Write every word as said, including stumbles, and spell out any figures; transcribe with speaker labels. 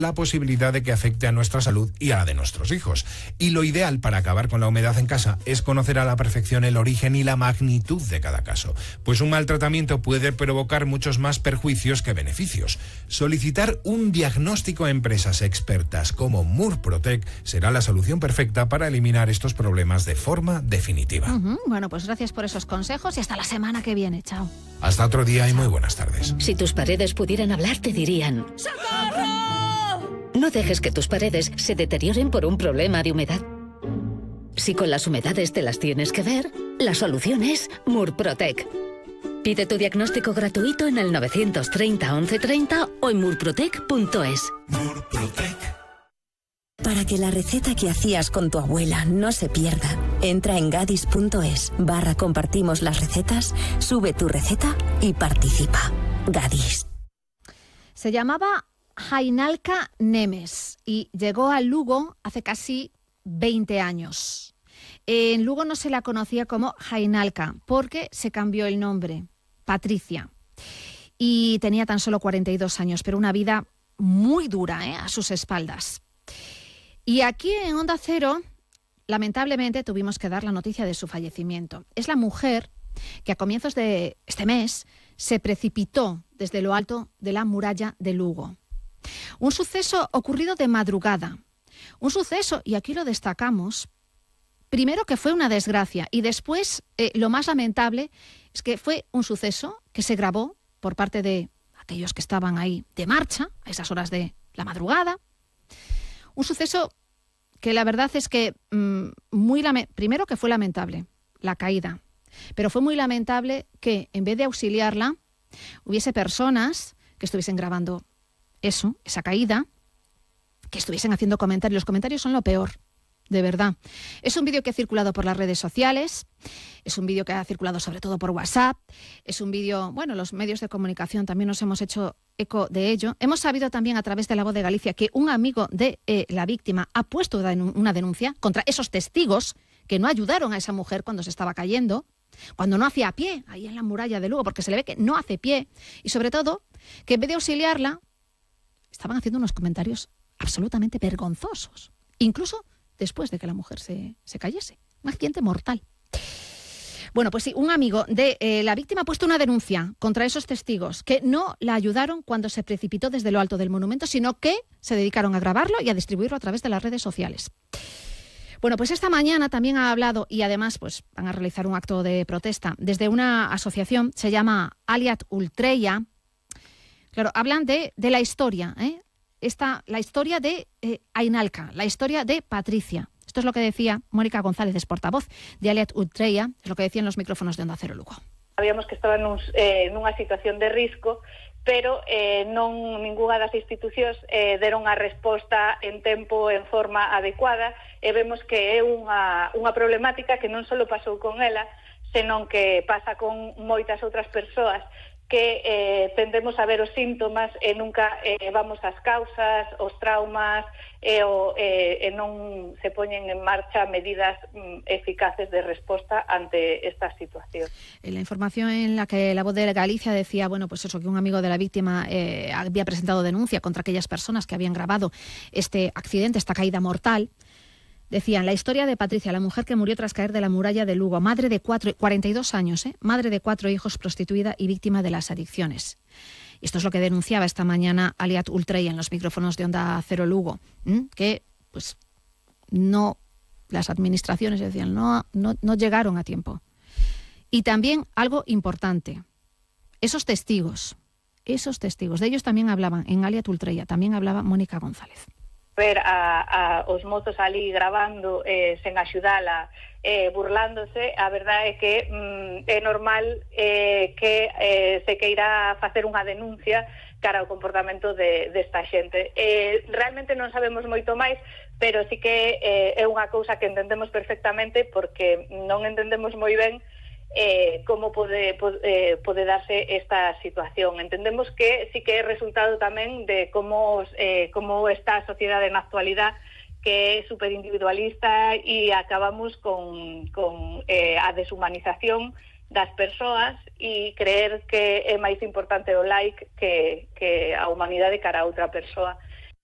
Speaker 1: la posibilidad de que afecte a nuestra salud y a la de nuestros hijos. Y lo ideal para acabar con la humedad en casa es conocer a la perfección el origen y la magnitud de cada caso, pues un mal tratamiento puede provocar muchos más perjuicios que beneficios. Solicitar un diagnóstico a empresas expertas como Murprotec será la solución perfecta para eliminar estos problemas de forma definitiva.
Speaker 2: Uh-huh. Bueno, pues gracias por esos consejos y hasta la semana que viene. Chao.
Speaker 1: Hasta otro día y muy buenas tardes.
Speaker 3: Si tus paredes pudieran hablar, te dirían: ¡socorro! No dejes que tus paredes se deterioren por un problema de humedad. Si con las humedades te las tienes que ver, la solución es Murprotec. Pide tu diagnóstico gratuito en el novecientos treinta once treinta o en murprotec punto es.
Speaker 4: Murprotec. Para que la receta que hacías con tu abuela no se pierda, entra en gadis punto es barra compartimos las recetas, sube tu receta y participa. Gadis.
Speaker 2: Se llamaba Jainalka Nemes y llegó a Lugo hace casi veinte años. En Lugo no se la conocía como Jainalka porque se cambió el nombre, Patricia. Y tenía tan solo cuarenta y dos años, pero una vida muy dura, ¿eh?, a sus espaldas. Y aquí en Onda Cero, lamentablemente, tuvimos que dar la noticia de su fallecimiento. Es la mujer que a comienzos de este mes se precipitó desde lo alto de la muralla de Lugo. Un suceso ocurrido de madrugada. Un suceso, y aquí lo destacamos, primero que fue una desgracia y después eh, lo más lamentable es que fue un suceso que se grabó por parte de aquellos que estaban ahí de marcha a esas horas de la madrugada. Un suceso que la verdad es que mmm, muy lame- primero que fue lamentable la caída, pero fue muy lamentable que en vez de auxiliarla hubiese personas que estuviesen grabando eso, esa caída, que estuviesen haciendo comentarios. Los comentarios son lo peor, de verdad. Es un vídeo que ha circulado por las redes sociales, es un vídeo que ha circulado sobre todo por WhatsApp, es un vídeo, bueno, los medios de comunicación también nos hemos hecho eco de ello. Hemos sabido también a través de La Voz de Galicia que un amigo de eh, la víctima ha puesto una denuncia contra esos testigos que no ayudaron a esa mujer cuando se estaba cayendo, cuando no hacía pie ahí en la muralla de Lugo, porque se le ve que no hace pie, y sobre todo que en vez de auxiliarla estaban haciendo unos comentarios absolutamente vergonzosos, incluso después de que la mujer se, se cayese. Un accidente mortal. Bueno, pues sí, un amigo de eh, la víctima ha puesto una denuncia contra esos testigos que no la ayudaron cuando se precipitó desde lo alto del monumento, sino que se dedicaron a grabarlo y a distribuirlo a través de las redes sociales. Bueno, pues esta mañana también ha hablado, y además pues van a realizar un acto de protesta desde una asociación, se llama Aliat Ultreya. Claro, hablan de, de la historia, ¿eh? Esta, la historia de eh, Ainalca, la historia de Patricia. Esto es lo que decía Mónica González, es portavoz de Aliat Ultreya, es lo que decían los micrófonos de Onda Cero Lugo.
Speaker 5: Sabíamos que estaba nun, eh, nunha situación de risco, pero eh, non ningunha das institucións eh, deron a resposta en tempo, en forma adecuada, e vemos que é unha, unha problemática que non só pasou con ela, senón que pasa con moitas outras persoas que eh, tendemos a ver os síntomas e nunca eh, vamos ás causas, os traumas e, o, eh, e non se poñen en marcha medidas mm, eficaces de resposta ante esta situación.
Speaker 2: La información en la que La Voz de Galicia decía, bueno, pues eso, que un amigo de la víctima eh, había presentado denuncia contra aquellas personas que habían grabado este accidente, esta caída mortal. Decían, la historia de Patricia, la mujer que murió tras caer de la muralla de Lugo, madre de cuatro, cuarenta y dos años, ¿eh? madre de cuatro hijos, prostituida y víctima de las adicciones. Y esto es lo que denunciaba esta mañana Aliat Ultreya en los micrófonos de Onda Cero Lugo, ¿eh? que pues no, las administraciones decían, no, no, no llegaron a tiempo. Y también algo importante, esos testigos, esos testigos, de ellos también hablaban en Aliat Ultreya, también hablaba Mónica González.
Speaker 5: Ver a, a os mozos ali grabando eh, sen axudala, eh, burlándose, a verdade é que mm, é normal eh, que eh, se queira facer unha denuncia cara ao comportamento de, desta xente. Eh, realmente non sabemos moito máis, pero sí que eh, é unha cousa que entendemos perfectamente porque non entendemos moi ben Eh, como pode, pode, eh, pode darse esta situación. Entendemos que sí que é resultado tamén de como, eh, como está a sociedade na actualidade, que é superindividualista e acabamos con, con eh, a deshumanización das persoas e creer que é máis importante o like que, que a humanidade cara a outra persoa.